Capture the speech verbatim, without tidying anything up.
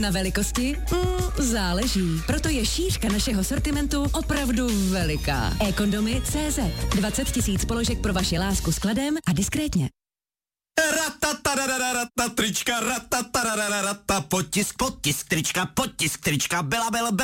Na velikosti? Mm, záleží. Proto je šířka našeho sortimentu opravdu veliká. e-kondomy tečka cé zet. dvacet tisíc položek pro vaši lásku skladem a diskrétně. Ratataradararatata, trička, ratataradararatata, potisk, potisk, trička, potisk, trička, byla, byla, byla.